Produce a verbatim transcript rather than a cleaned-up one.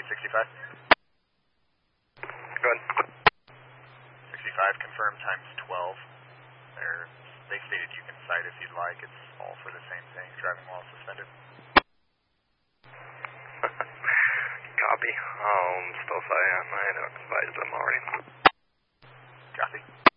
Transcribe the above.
eight sixty-five. Go ahead. sixty-five, confirmed times twelve. They're, they stated you can cite if you'd like. It's all for the same thing, driving while suspended. Copy. Um, still say I advised them already. Copy.